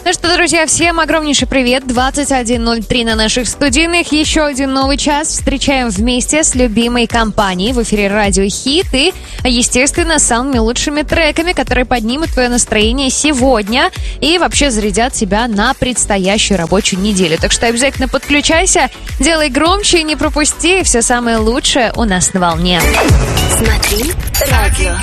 Ну что, друзья, всем огромнейший привет. 21:03 на наших студийных. Еще один новый час. Встречаем вместе с любимой компанией в эфире Радио Хит. И, естественно, самыми лучшими треками, которые поднимут твое настроение сегодня и вообще зарядят тебя на предстоящую рабочую неделю. Так что обязательно подключайся, делай громче, не пропусти. Все самое лучшее у нас на волне. Смотри радио.